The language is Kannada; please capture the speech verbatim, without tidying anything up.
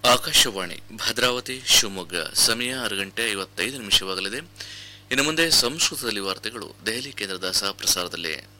ಆಕಾಶವಾಣಿ ಭದ್ರಾವತಿ ಶಿವಮೊಗ್ಗ ಸಮಯ ಆರು ಗಂಟೆ ಐವತ್ತೈದು ನಿಮಿಷವಾಗಲಿದೆ. ಇನ್ನು ಮುಂದೆ ಸಂಸ್ಕೃತದಲ್ಲಿ ವಾರ್ತೆಗಳು ದೆಹಲಿ ಕೇಂದ್ರದ ಸಹ ಪ್ರಸಾರದಲ್ಲಿ.